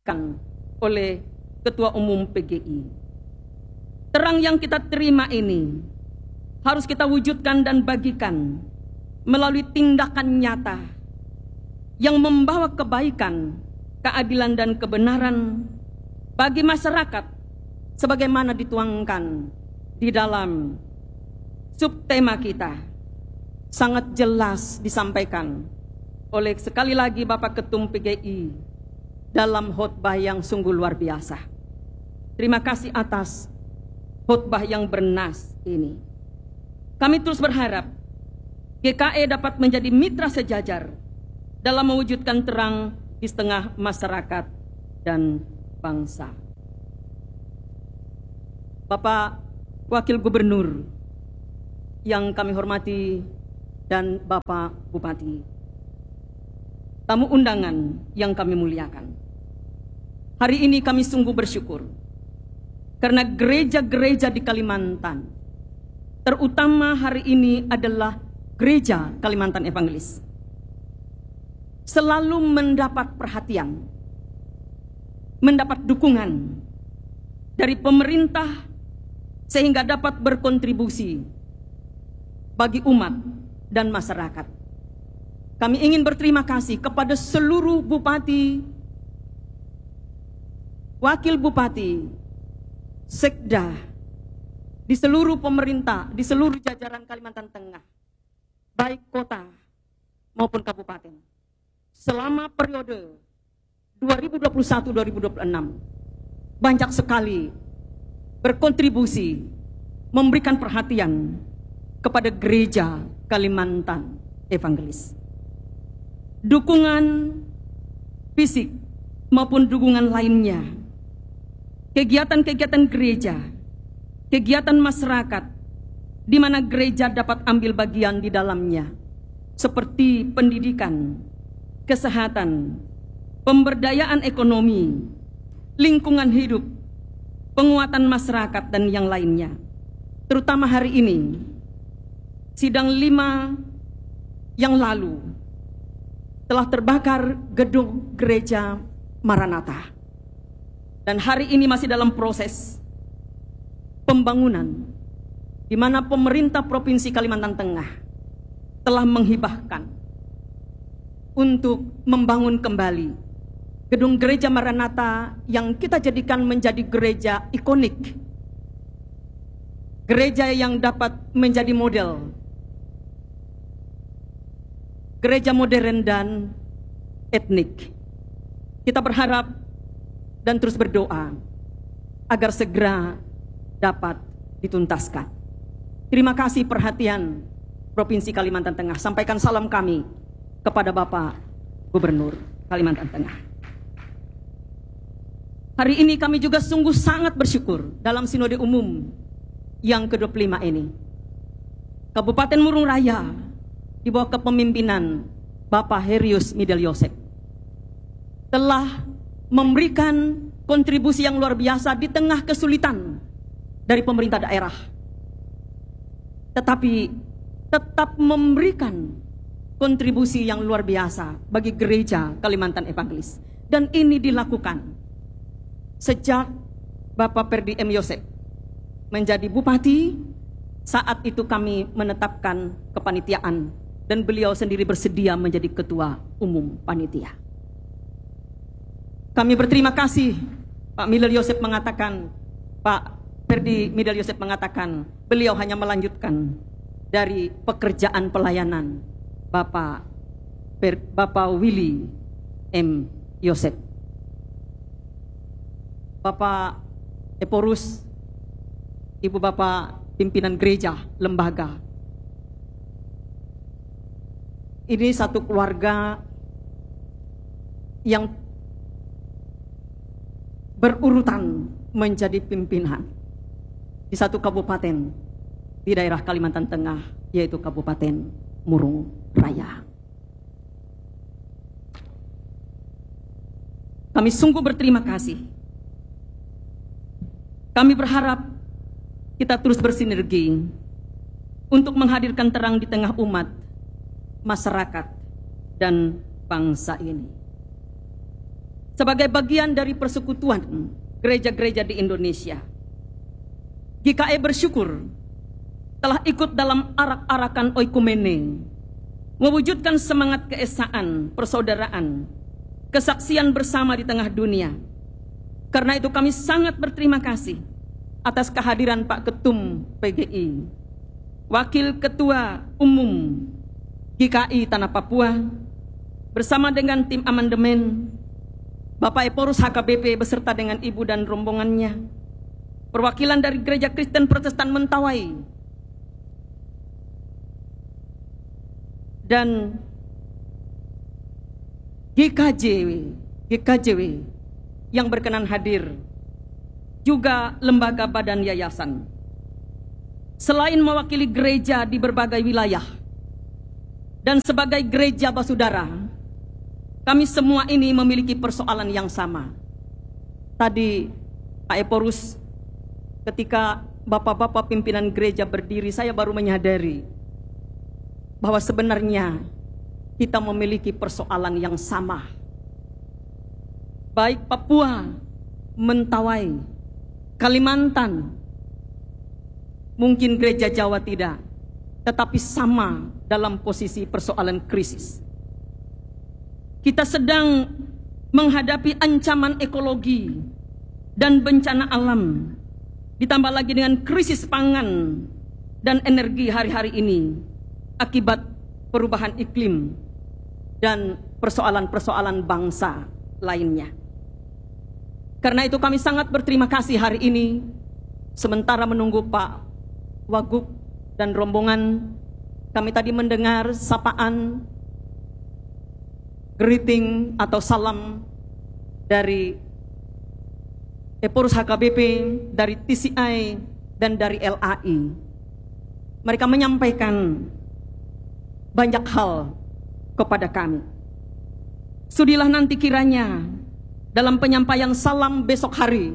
oleh Ketua Umum PGI. Terang yang kita terima ini harus kita wujudkan dan bagikan melalui tindakan nyata yang membawa kebaikan, keadilan dan kebenaran bagi masyarakat sebagaimana dituangkan di dalam subtema kita. Sangat jelas disampaikan oleh sekali lagi Bapak Ketum PGI dalam khotbah yang sungguh luar biasa. Terima kasih atas khotbah yang bernas ini. Kami terus berharap GKE dapat menjadi mitra sejajar dalam mewujudkan terang di tengah masyarakat dan bangsa. Bapak Wakil Gubernur yang kami hormati dan Bapak Bupati, tamu undangan yang kami muliakan. Hari ini kami sungguh bersyukur karena gereja-gereja di Kalimantan, terutama hari ini adalah Gereja Kalimantan Evangelis, selalu mendapat perhatian, mendapat dukungan dari pemerintah sehingga dapat berkontribusi bagi umat dan masyarakat. Kami ingin berterima kasih kepada seluruh bupati, wakil bupati, sekda, di seluruh pemerintah, di seluruh jajaran Kalimantan Tengah, baik kota maupun kabupaten. Selama periode 2021-2026, banyak sekali berkontribusi, memberikan perhatian kepada Gereja Kalimantan Evangelis. Dukungan fisik maupun dukungan lainnya, kegiatan-kegiatan gereja, kegiatan masyarakat di mana gereja dapat ambil bagian di dalamnya, seperti pendidikan, kesehatan, pemberdayaan ekonomi, lingkungan hidup, penguatan masyarakat dan yang lainnya. Terutama hari ini, sidang 5 yang lalu telah terbakar gedung gereja Maranatha, dan hari ini masih dalam proses pembangunan, di mana pemerintah Provinsi Kalimantan Tengah telah menghibahkan untuk membangun kembali gedung gereja Maranatha yang kita jadikan menjadi gereja ikonik, gereja yang dapat menjadi model, gereja modern dan etnik. Kita berharap dan terus berdoa agar segera dapat dituntaskan. Terima kasih perhatian Provinsi Kalimantan Tengah. Sampaikan salam kami kepada Bapak Gubernur Kalimantan Tengah. Hari ini kami juga sungguh sangat bersyukur dalam Sinode Umum yang ke-25 ini. Kabupaten Murung Raya di bawah kepemimpinan Bapak Herius Midel Yosef telah memberikan kontribusi yang luar biasa di tengah kesulitan dari pemerintah daerah, tetapi tetap memberikan kontribusi yang luar biasa bagi Gereja Kalimantan Evangelis. Dan ini dilakukan sejak Bapak Perdi M. Yosef menjadi bupati. Saat itu kami menetapkan kepanitiaan dan beliau sendiri bersedia menjadi ketua umum panitia. Kami berterima kasih. Pak Midel Yosef mengatakan, Pak Perdi Midel Yosef mengatakan beliau hanya melanjutkan dari pekerjaan pelayanan Bapak Willy M. Yosef. Bapak Eporus, Ibu Bapak pimpinan gereja, lembaga. Ini satu keluarga yang berurutan menjadi pimpinan di satu kabupaten di daerah Kalimantan Tengah, yaitu Kabupaten Murung Raya. Kami sungguh berterima kasih. Kami berharap kita terus bersinergi untuk menghadirkan terang di tengah umat, masyarakat, dan bangsa ini. sebagai bagian dari persekutuan gereja-gereja di Indonesia. GKI bersyukur telah ikut dalam arak-arakan oikumene, mewujudkan semangat keesaan, persaudaraan, kesaksian bersama di tengah dunia. Karena itu kami sangat berterima kasih atas kehadiran Pak Ketum PGI, Wakil Ketua Umum GKI Tanah Papua, bersama dengan tim amandemen, Bapak Eporus HKBP beserta dengan Ibu dan rombongannya, perwakilan dari Gereja Kristen Protestan Mentawai, dan GKJW yang berkenan hadir, juga lembaga badan yayasan. Selain mewakili gereja di berbagai wilayah dan sebagai gereja basudara, kami semua ini memiliki persoalan yang sama. Tadi Pak Eporus, ketika bapak-bapak pimpinan gereja berdiri, saya baru menyadari bahwa sebenarnya kita memiliki persoalan yang sama. Baik Papua, Mentawai, Kalimantan, mungkin gereja Jawa tidak, tetapi sama dalam posisi persoalan krisis. Kita sedang menghadapi ancaman ekologi dan bencana alam, ditambah lagi dengan krisis pangan dan energi hari-hari ini akibat perubahan iklim dan persoalan-persoalan bangsa lainnya. Karena itu kami sangat berterima kasih hari ini, sementara menunggu Pak Wagub dan rombongan, kami tadi mendengar sapaan, greeting atau salam dari Eporus HKBP, dari TCI, dan dari LAI. Mereka menyampaikan banyak hal kepada kami. Sudilah nanti kiranya dalam penyampaian salam besok hari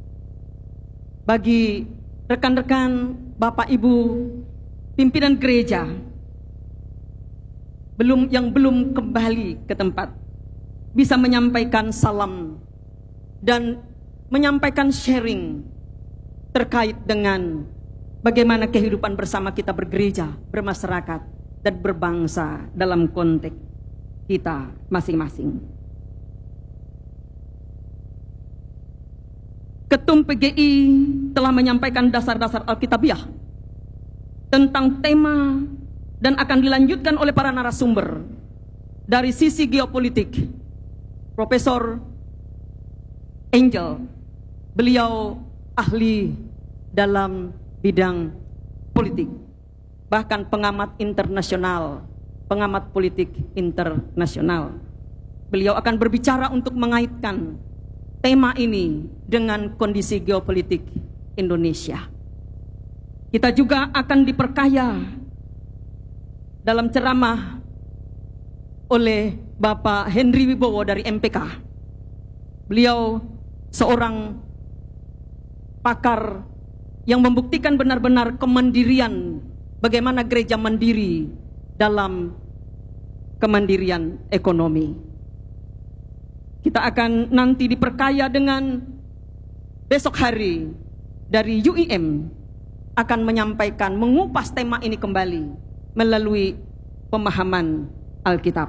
bagi rekan-rekan, Bapak Ibu, pimpinan gereja yang belum kembali ke tempat, bisa menyampaikan salam dan menyampaikan sharing terkait dengan bagaimana kehidupan bersama kita bergereja, bermasyarakat, dan berbangsa dalam konteks kita masing-masing. Ketum PGI telah menyampaikan dasar-dasar Alkitabiah tentang tema dan akan dilanjutkan oleh para narasumber dari sisi geopolitik. Profesor Angel, beliau ahli dalam bidang politik, bahkan pengamat internasional, pengamat politik internasional. Beliau akan berbicara untuk mengaitkan tema ini dengan kondisi geopolitik Indonesia. Kita juga akan diperkaya dalam ceramah oleh Bapak Henry Wibowo dari MPK. Beliau seorang pakar yang membuktikan benar-benar kemandirian, bagaimana gereja mandiri dalam kemandirian ekonomi. Kita akan nanti diperkaya dengan besok hari dari UIM akan menyampaikan, mengupas tema ini kembali melalui pemahaman Alkitab.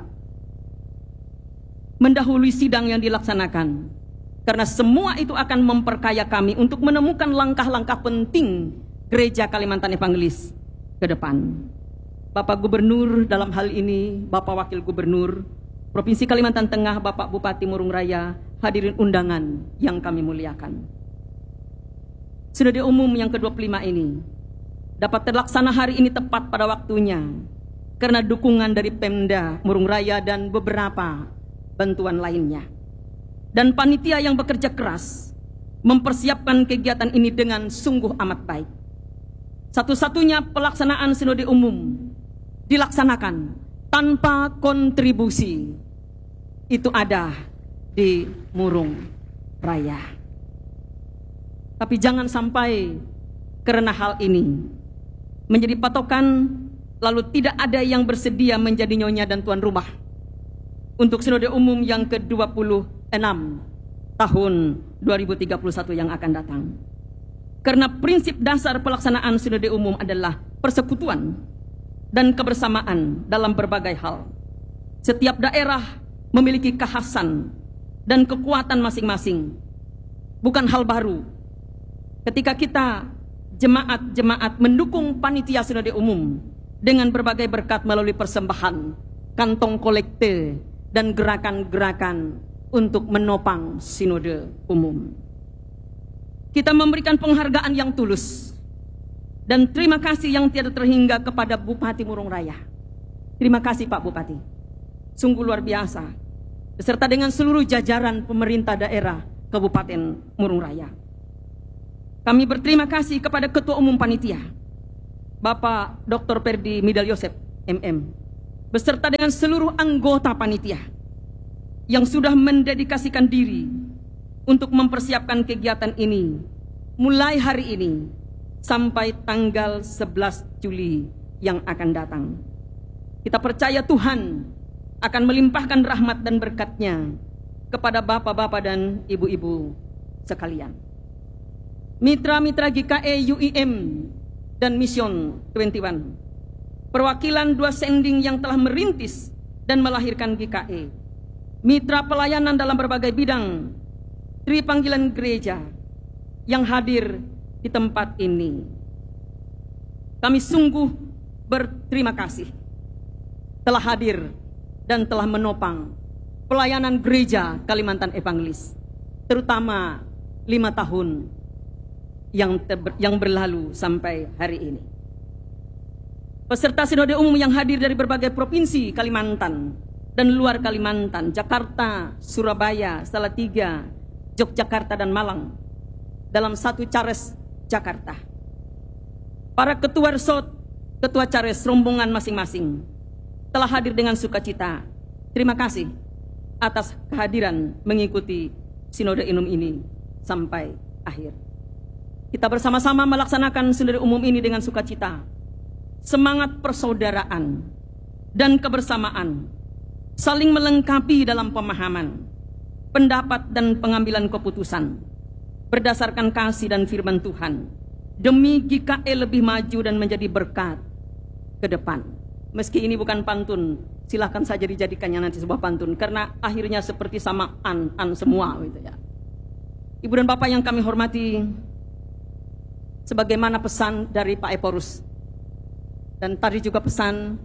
Mendahului sidang yang dilaksanakan, karena semua itu akan memperkaya kami untuk menemukan langkah-langkah penting gereja Kalimantan Evangelis ke depan. Bapak Gubernur dalam hal ini, Bapak Wakil Gubernur Provinsi Kalimantan Tengah, Bapak Bupati Murung Raya, hadirin undangan yang kami muliakan. Sinode umum yang ke-25 ini dapat terlaksana hari ini tepat pada waktunya karena dukungan dari Pemda Murung Raya dan beberapa bantuan lainnya. Dan panitia yang bekerja keras mempersiapkan kegiatan ini dengan sungguh amat baik. Satu-satunya pelaksanaan sinode umum dilaksanakan tanpa kontribusi itu ada di Murung Raya. Tapi jangan sampai karena hal ini menjadi patokan lalu tidak ada yang bersedia menjadi nyonya dan tuan rumah untuk sinode umum yang ke-26 tahun 2031 yang akan datang. Karena prinsip dasar pelaksanaan sinode umum adalah persekutuan dan kebersamaan dalam berbagai hal. Setiap daerah memiliki kekhasan dan kekuatan masing-masing. Bukan hal baru ketika kita jemaat-jemaat mendukung panitia sinode umum dengan berbagai berkat melalui persembahan, kantong kolekte, dan gerakan-gerakan untuk menopang sinode umum. Kita memberikan penghargaan yang tulus dan terima kasih yang tiada terhingga kepada Bupati Murung Raya. Terima kasih Pak Bupati, sungguh luar biasa, beserta dengan seluruh jajaran pemerintah daerah Kabupaten Murung Raya. Kami berterima kasih kepada Ketua Umum Panitia, Bapak Dr. Perdi Midal Yosef, MM, beserta dengan seluruh anggota panitia yang sudah mendedikasikan diri untuk mempersiapkan kegiatan ini mulai hari ini sampai tanggal 11 Juli yang akan datang. Kita percaya Tuhan akan melimpahkan rahmat dan berkat-Nya kepada bapak-bapak dan ibu-ibu sekalian. Mitra-mitra GKE UIM dan Mission 21, perwakilan dua sending yang telah merintis dan melahirkan GKE, mitra pelayanan dalam berbagai bidang, Tri Panggilan Gereja yang hadir di tempat ini. Kami sungguh berterima kasih telah hadir dan telah menopang pelayanan gereja Kalimantan Evangelis, terutama 5 tahun yang berlalu sampai hari ini. Peserta sinode umum yang hadir dari berbagai provinsi Kalimantan dan luar Kalimantan, Jakarta, Surabaya, Salatiga, Yogyakarta, dan Malang dalam satu Cares Jakarta. Para ketua resort, ketua Cares rombongan masing-masing telah hadir dengan sukacita. Terima kasih atas kehadiran mengikuti sinode umum ini sampai akhir. Kita bersama-sama melaksanakan sinode umum ini dengan sukacita, semangat persaudaraan dan kebersamaan, saling melengkapi dalam pemahaman, pendapat dan pengambilan keputusan berdasarkan kasih dan firman Tuhan, demi GKE lebih maju dan menjadi berkat ke depan. Meski ini bukan pantun, silahkan saja dijadikannya nanti sebuah pantun, karena akhirnya seperti samaan semua gitu ya. Ibu dan Bapak yang kami hormati, sebagaimana pesan dari Pak Eporus dan tadi juga pesan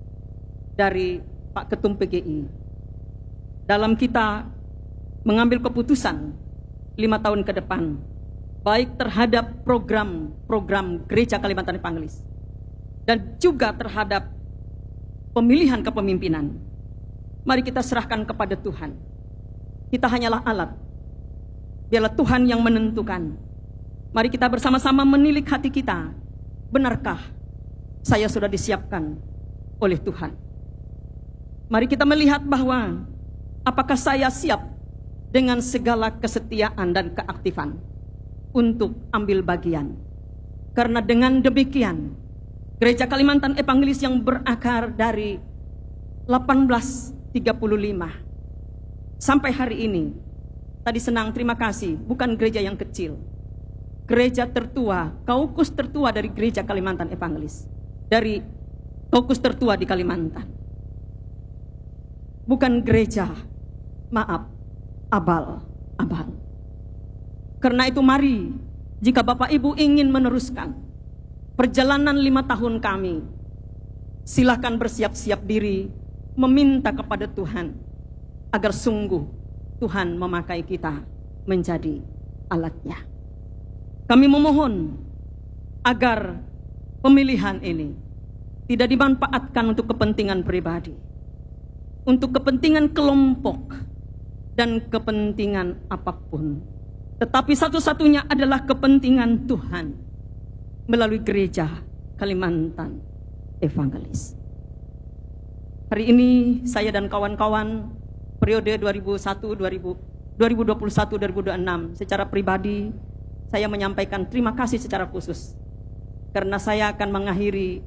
dari Pak Ketum PGI, dalam kita mengambil keputusan 5 tahun ke depan, baik terhadap program Gereja Kalimantan Evangelis dan juga terhadap pemilihan kepemimpinan, mari kita serahkan kepada Tuhan. Kita hanyalah alat, biarlah Tuhan yang menentukan. Mari kita bersama-sama menilik hati kita, benarkah saya sudah disiapkan oleh Tuhan? Mari kita melihat bahwa apakah saya siap dengan segala kesetiaan dan keaktifan untuk ambil bagian. Karena dengan demikian, Gereja Kalimantan Evangelis yang berakar dari 1835 sampai hari ini, tadi senang terima kasih, bukan gereja yang kecil, gereja tertua, kaukus tertua dari Gereja Kalimantan Evangelis, dari kaukus tertua di Kalimantan. Bukan gereja, maaf, abal. Karena itu mari, jika Bapak Ibu ingin meneruskan perjalanan 5 tahun kami, silakan bersiap-siap diri, meminta kepada Tuhan, agar sungguh Tuhan memakai kita menjadi alatnya. Kami memohon agar pemilihan ini tidak dimanfaatkan untuk kepentingan pribadi, untuk kepentingan kelompok, dan kepentingan apapun. Tetapi satu-satunya adalah kepentingan Tuhan melalui Gereja Kalimantan Evangelis. Hari ini saya dan kawan-kawan periode 2021-2026 secara pribadi saya menyampaikan terima kasih secara khusus, karena saya akan mengakhiri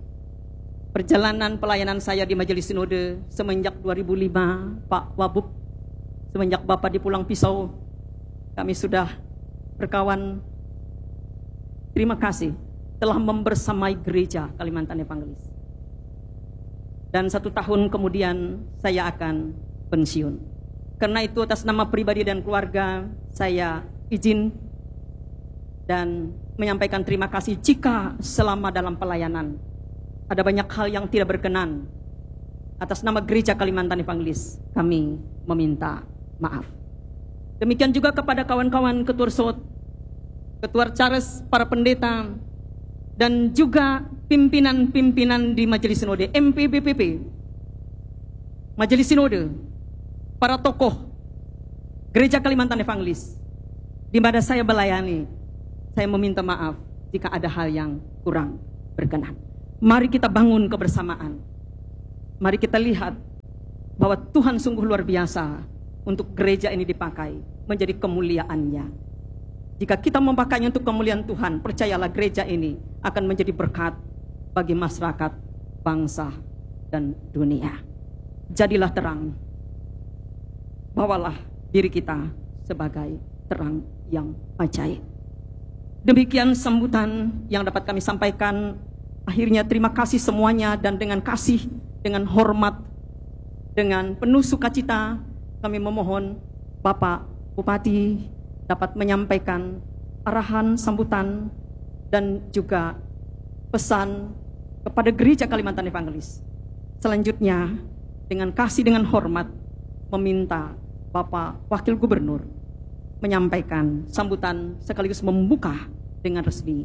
perjalanan pelayanan saya di Majelis Sinode semenjak 2005 Pak Wabub Semenjak Bapak di Pulang Pisau, kami sudah berkawan. Terima kasih telah membersamai gereja Kalimantan Evangelis. Dan 1 tahun kemudian saya akan pensiun. Karena itu atas nama pribadi dan keluarga, saya izin dan menyampaikan terima kasih jika selama dalam pelayanan ada banyak hal yang tidak berkenan. Atas nama gereja Kalimantan Evangelis, kami meminta maaf. Demikian juga kepada kawan-kawan ketua SOT, ketua Charles, para pendeta, dan juga pimpinan-pimpinan di Majelis Sinode, MPBPP, Majelis Sinode, para tokoh Gereja Kalimantan Evangelis, di mana saya melayani. Saya meminta maaf jika ada hal yang kurang berkenan. Mari kita bangun kebersamaan. Mari kita lihat bahwa Tuhan sungguh luar biasa untuk gereja ini dipakai menjadi kemuliaannya. Jika kita memakainya untuk kemuliaan Tuhan, percayalah gereja ini akan menjadi berkat bagi masyarakat, bangsa, dan dunia. Jadilah terang. Bawalah diri kita sebagai terang yang ajaib. Demikian sambutan yang dapat kami sampaikan. Akhirnya terima kasih semuanya, dan dengan kasih, dengan hormat, dengan penuh sukacita kami memohon Bapak Bupati dapat menyampaikan arahan sambutan dan juga pesan kepada Gereja Kalimantan Evangelis. Selanjutnya dengan kasih, dengan hormat meminta Bapak Wakil Gubernur menyampaikan sambutan sekaligus membuka dengan resmi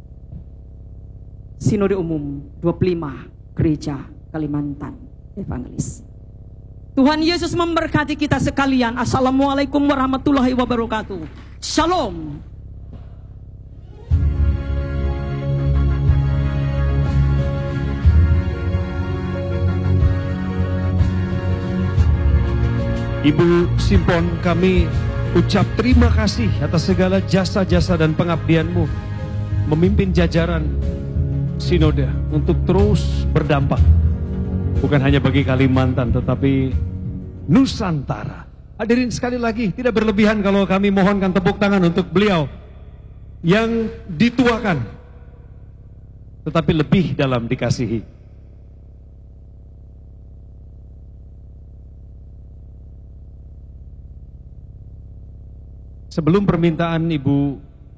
Sinode Umum 25 Gereja Kalimantan Evangelis. Tuhan Yesus memberkati kita sekalian. Assalamualaikum warahmatullahi wabarakatuh. Shalom. Ibu Simpon, kami ucap terima kasih atas segala jasa-jasa dan pengabdianmu memimpin jajaran Sinode untuk terus berdampak, bukan hanya bagi Kalimantan tetapi Nusantara. Hadirin, sekali lagi tidak berlebihan kalau kami mohonkan tepuk tangan untuk beliau yang dituakan tetapi lebih dalam dikasihi. Sebelum permintaan Ibu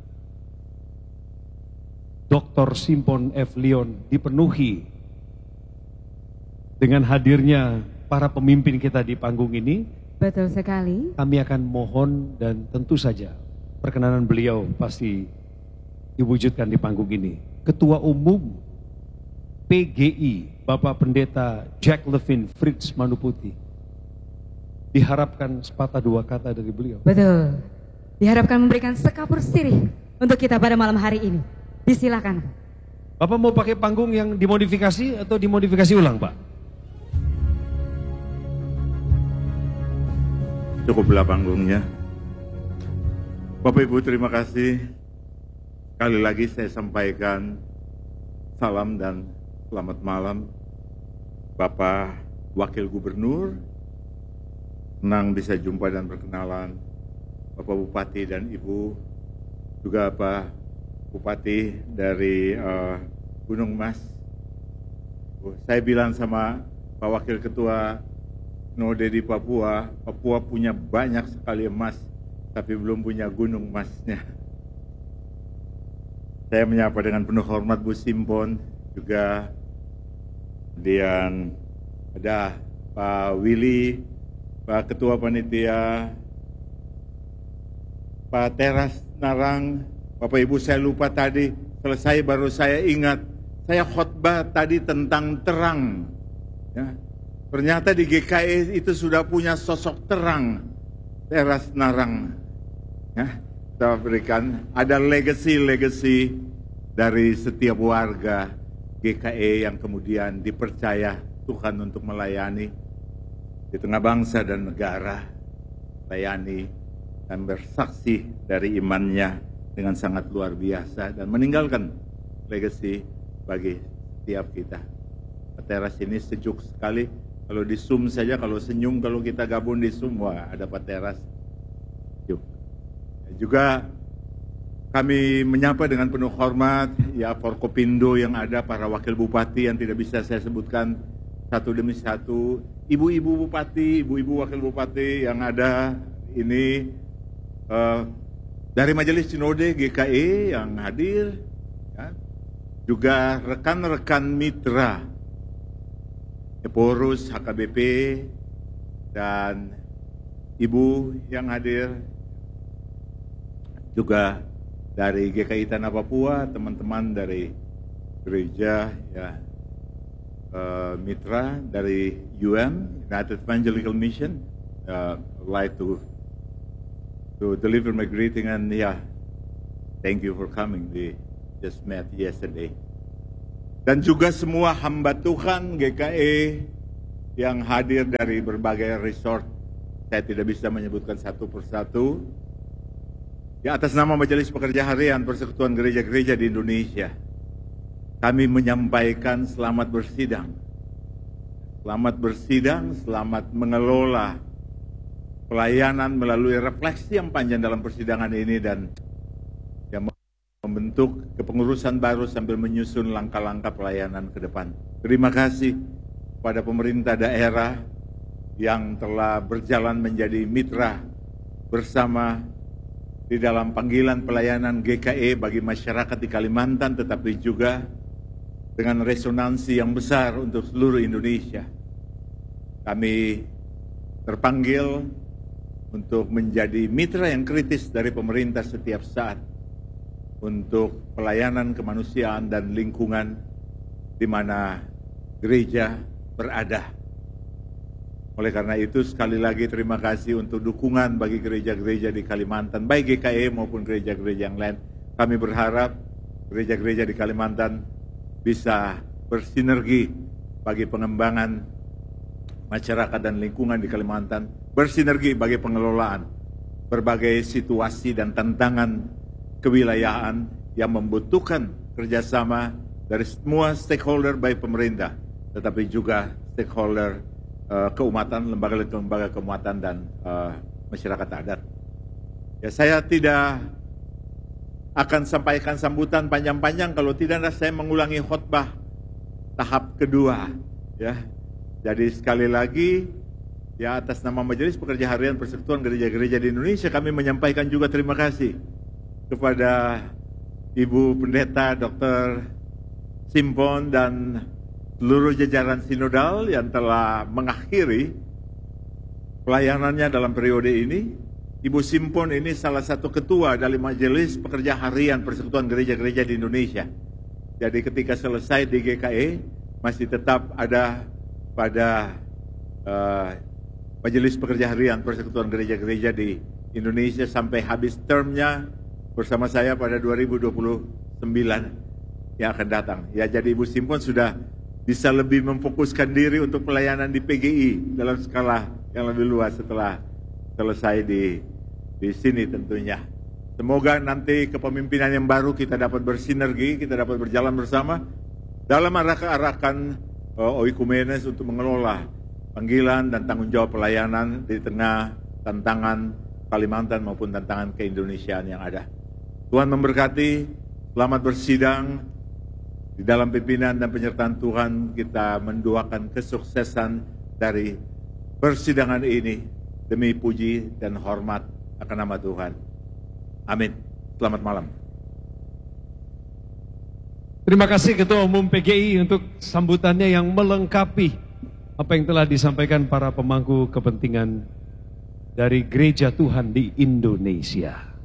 Dr. Simpon F. Leon dipenuhi dengan hadirnya para pemimpin kita di panggung ini, betul sekali, kami akan mohon dan tentu saja perkenanan beliau pasti diwujudkan di panggung ini. Ketua Umum PGI Bapak Pendeta Jack Levin Fritz Manuputi, diharapkan sepatah dua kata dari beliau. betul. Diharapkan memberikan sekapur sirih untuk kita pada malam hari ini. Disilakan. Bapak mau pakai panggung yang dimodifikasi atau dimodifikasi ulang, Pak? Cukuplah panggungnya. Bapak Ibu, terima kasih. Sekali lagi saya sampaikan salam dan selamat malam. Bapak Wakil Gubernur, senang bisa jumpa dan berkenalan. Bapak Bupati dan Ibu, juga Pak Bupati dari Gunung Mas. Saya bilang sama Pak Wakil Ketua Sinode di Papua, Papua punya banyak sekali emas, tapi belum punya gunung emasnya. Saya menyapa dengan penuh hormat Bu Simpon, juga kemudian ada Pak Willy, Pak Ketua Panitia, Pak Teras Narang. Bapak Ibu, saya lupa tadi, selesai baru saya ingat, saya khotbah tadi tentang terang. Ya. Ternyata di GKI itu sudah punya sosok terang, Teras Narang. Ya. Kita berikan, ada legacy dari setiap warga GKI yang kemudian dipercaya Tuhan untuk melayani di tengah bangsa dan negara, layani dan bersaksi dari imannya dengan sangat luar biasa dan meninggalkan legacy bagi setiap kita. Teras ini sejuk sekali. Kalau di Zoom saja, kalau senyum, kalau kita gabung di Zoom, wah ada Pak Teras. Yuk. Juga kami menyapa dengan penuh hormat ya Forkopindo yang ada, para wakil bupati yang tidak bisa saya sebutkan satu demi satu, ibu-ibu bupati, ibu-ibu wakil bupati yang ada ini, dari Majelis Sinode GKI yang hadir, ya. Juga rekan-rekan mitra Porus, HKBP, dan ibu yang hadir, juga dari GKI Tanah Papua, teman-teman dari gereja, ya, mitra dari United Evangelical Mission, like to deliver my greeting and thank you for coming. We just met yesterday. Dan juga semua hamba Tuhan GKI yang hadir dari berbagai resort. Saya tidak bisa menyebutkan satu persatu. Ya, atas nama Majelis Pekerja Harian Persekutuan Gereja-Gereja di Indonesia, kami menyampaikan selamat bersidang. Selamat bersidang, selamat mengelola pelayanan melalui refleksi yang panjang dalam persidangan ini dan yang membentuk kepengurusan baru sambil menyusun langkah-langkah pelayanan ke depan. Terima kasih pada pemerintah daerah yang telah berjalan menjadi mitra bersama di dalam panggilan pelayanan GKI bagi masyarakat di Kalimantan, tetapi juga dengan resonansi yang besar untuk seluruh Indonesia. Kami terpanggil untuk menjadi mitra yang kritis dari pemerintah setiap saat untuk pelayanan kemanusiaan dan lingkungan di mana gereja berada. Oleh karena itu, sekali lagi terima kasih untuk dukungan bagi gereja-gereja di Kalimantan, baik GKI maupun gereja-gereja yang lain. Kami berharap gereja-gereja di Kalimantan bisa bersinergi bagi pengembangan masyarakat dan lingkungan di Kalimantan, bersinergi bagi pengelolaan berbagai situasi dan tantangan kewilayahan yang membutuhkan kerjasama dari semua stakeholder, baik pemerintah, tetapi juga stakeholder keumatan, lembaga-lembaga keumatan dan masyarakat adat. Ya, saya tidak akan sampaikan sambutan panjang-panjang kalau tidak saya mengulangi khotbah tahap kedua. Ya, jadi sekali lagi, ya, atas nama Majelis Pekerja Harian Persekutuan Gereja-Gereja di Indonesia, kami menyampaikan juga terima kasih kepada Ibu Pendeta Dr. Simpon dan seluruh jajaran sinodal yang telah mengakhiri pelayanannya dalam periode ini. Ibu Simpon ini salah satu ketua dari Majelis Pekerja Harian Persekutuan Gereja-Gereja di Indonesia. Jadi ketika selesai di GKI, masih tetap ada pada Majelis Pekerja Harian Persekutuan Gereja-Gereja di Indonesia sampai habis termnya bersama saya pada 2029 yang akan datang. Ya, jadi Ibu Simpon sudah bisa lebih memfokuskan diri untuk pelayanan di PGI dalam skala yang lebih luas setelah selesai di sini tentunya. Semoga nanti kepemimpinan yang baru kita dapat bersinergi, kita dapat berjalan bersama dalam arah-arahkan oikumenes untuk mengelola panggilan dan tanggung jawab pelayanan di tengah tantangan Kalimantan maupun tantangan keindonesiaan yang ada. Tuhan memberkati, selamat bersidang. Di dalam pimpinan dan penyertaan Tuhan, kita mendoakan kesuksesan dari persidangan ini demi puji dan hormat akan nama Tuhan. Amin. Selamat malam. Terima kasih Ketua Umum PGI untuk sambutannya yang melengkapi apa yang telah disampaikan para pemangku kepentingan dari Gereja Tuhan di Indonesia.